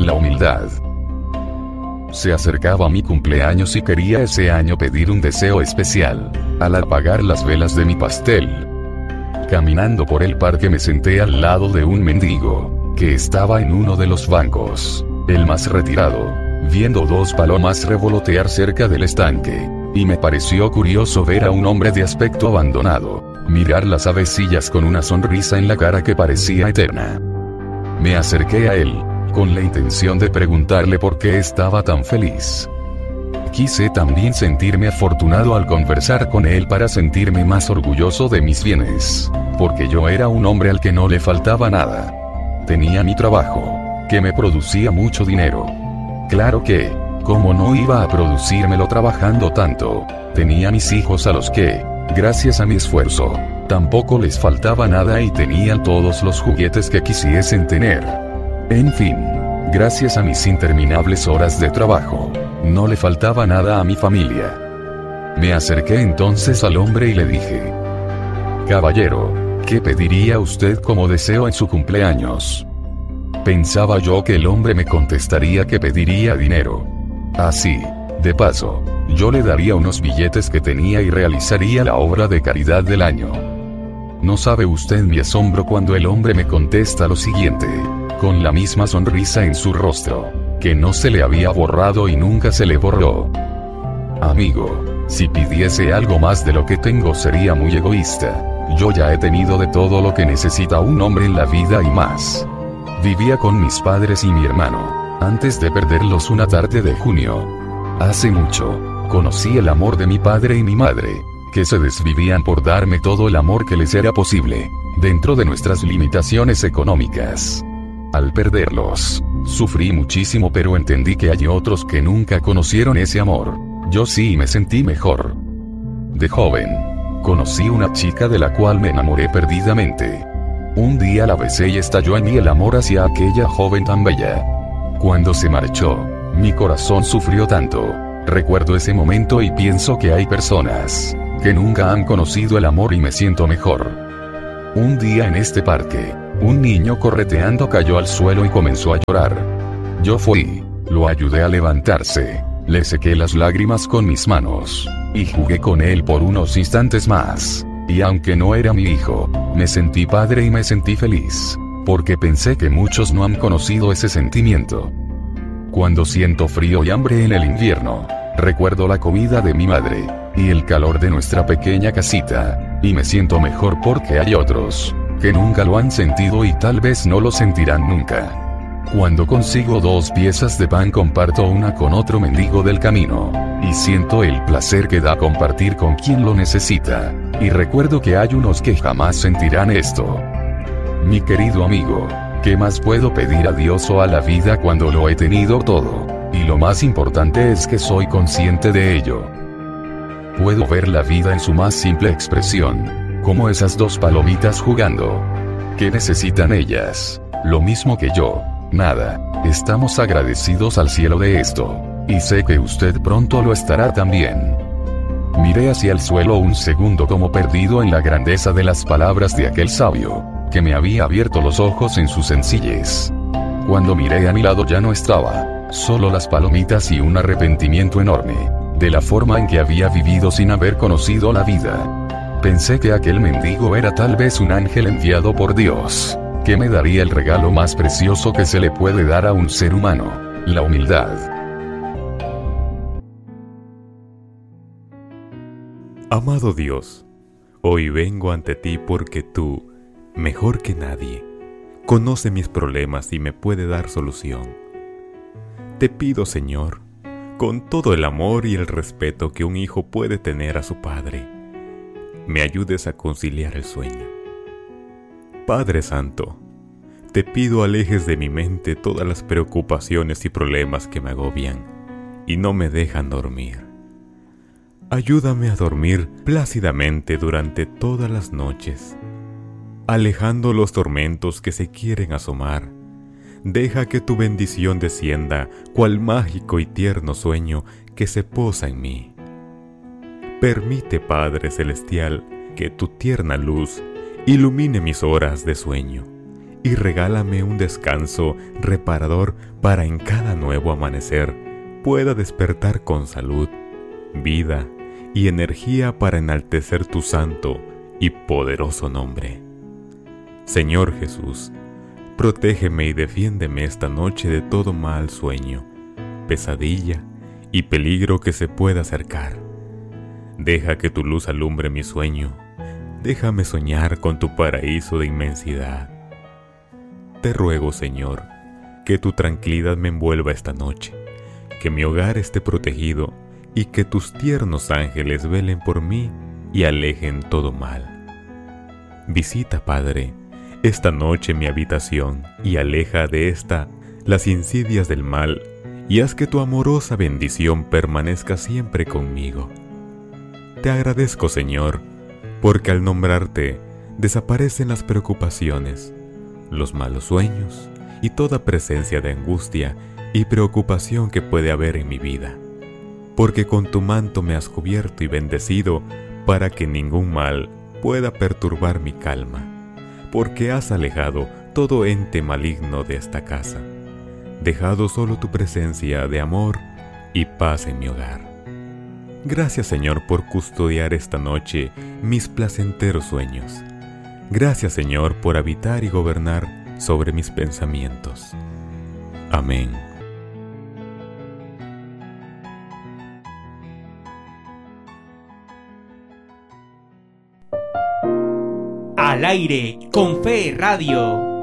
La humildad. Se acercaba mi cumpleaños y quería ese año pedir un deseo especial. Al apagar las velas de mi pastel, caminando por el parque me senté al lado de un mendigo, que estaba en uno de los bancos, el más retirado, viendo dos palomas revolotear cerca del estanque, y me pareció curioso ver a un hombre de aspecto abandonado, mirar las avecillas con una sonrisa en la cara que parecía eterna. Me acerqué a él, con la intención de preguntarle por qué estaba tan feliz. Quise también sentirme afortunado al conversar con él para sentirme más orgulloso de mis bienes, porque yo era un hombre al que no le faltaba nada. Tenía mi trabajo, que me producía mucho dinero. Claro que, como no iba a producírmelo trabajando tanto, tenía mis hijos a los que, gracias a mi esfuerzo, tampoco les faltaba nada y tenían todos los juguetes que quisiesen tener. En fin, gracias a mis interminables horas de trabajo, no le faltaba nada a mi familia. Me acerqué entonces al hombre y le dije: caballero, ¿qué pediría usted como deseo en su cumpleaños? Pensaba yo que el hombre me contestaría que pediría dinero. Así, de paso, yo le daría unos billetes que tenía y realizaría la obra de caridad del año. No sabe usted mi asombro cuando el hombre me contesta lo siguiente, con la misma sonrisa en su rostro, que no se le había borrado y nunca se le borró: amigo, si pidiese algo más de lo que tengo sería muy egoísta. Yo ya he tenido de todo lo que necesita un hombre en la vida y más. Vivía con mis padres y mi hermano, antes de perderlos una tarde de junio. Hace mucho, conocí el amor de mi padre y mi madre, que se desvivían por darme todo el amor que les era posible, dentro de nuestras limitaciones económicas. Al perderlos, sufrí muchísimo, pero entendí que hay otros que nunca conocieron ese amor. Yo sí me sentí mejor. De joven, conocí una chica de la cual me enamoré perdidamente. Un día la besé y estalló en mí el amor hacia aquella joven tan bella. Cuando se marchó, mi corazón sufrió tanto. Recuerdo ese momento y pienso que hay personas que nunca han conocido el amor y me siento mejor. Un día en este parque, un niño correteando cayó al suelo y comenzó a llorar. Yo fui, lo ayudé a levantarse, le sequé las lágrimas con mis manos, y jugué con él por unos instantes más. Y aunque no era mi hijo, me sentí padre y me sentí feliz, porque pensé que muchos no han conocido ese sentimiento. Cuando siento frío y hambre en el invierno, recuerdo la comida de mi madre, y el calor de nuestra pequeña casita, y me siento mejor porque hay otros que nunca lo han sentido y tal vez no lo sentirán nunca. Cuando consigo 2 piezas de pan comparto una con otro mendigo del camino, y siento el placer que da compartir con quien lo necesita, y recuerdo que hay unos que jamás sentirán esto. Mi querido amigo, ¿qué más puedo pedir a Dios o a la vida cuando lo he tenido todo? Y lo más importante es que soy consciente de ello. Puedo ver la vida en su más simple expresión, como esas 2 palomitas jugando. ¿Qué necesitan ellas? Lo mismo que yo. Nada. Estamos agradecidos al cielo de esto, y sé que usted pronto lo estará también. Miré hacia el suelo un segundo como perdido en la grandeza de las palabras de aquel sabio, que me había abierto los ojos en su sencillez. Cuando miré a mi lado ya no estaba, solo las palomitas y un arrepentimiento enorme, de la forma en que había vivido sin haber conocido la vida. Pensé que aquel mendigo era tal vez un ángel enviado por Dios, que me daría el regalo más precioso que se le puede dar a un ser humano, la humildad. Amado Dios, hoy vengo ante ti porque tú, mejor que nadie, conoce mis problemas y me puede dar solución. Te pido, Señor, con todo el amor y el respeto que un hijo puede tener a su padre, me ayudes a conciliar el sueño. Padre Santo, te pido alejes de mi mente todas las preocupaciones y problemas que me agobian y no me dejan dormir. Ayúdame a dormir plácidamente durante todas las noches, alejando los tormentos que se quieren asomar. Deja que tu bendición descienda cual mágico y tierno sueño que se posa en mí. Permite, Padre Celestial, que tu tierna luz ilumine mis horas de sueño y regálame un descanso reparador para en cada nuevo amanecer pueda despertar con salud, vida y energía para enaltecer tu santo y poderoso nombre. Señor Jesús, protégeme y defiéndeme esta noche de todo mal sueño, pesadilla y peligro que se pueda acercar. Deja que tu luz alumbre mi sueño, déjame soñar con tu paraíso de inmensidad. Te ruego, Señor, que tu tranquilidad me envuelva esta noche, que mi hogar esté protegido y que tus tiernos ángeles velen por mí y alejen todo mal. Visita, Padre, esta noche mi habitación y aleja de esta las insidias del mal y haz que tu amorosa bendición permanezca siempre conmigo. Te agradezco, Señor, porque al nombrarte desaparecen las preocupaciones, los malos sueños y toda presencia de angustia y preocupación que puede haber en mi vida. Porque con tu manto me has cubierto y bendecido para que ningún mal pueda perturbar mi calma, porque has alejado todo ente maligno de esta casa, dejado solo tu presencia de amor y paz en mi hogar. Gracias, Señor, por custodiar esta noche mis placenteros sueños. Gracias, Señor, por habitar y gobernar sobre mis pensamientos. Amén. Al aire con Fe Radio.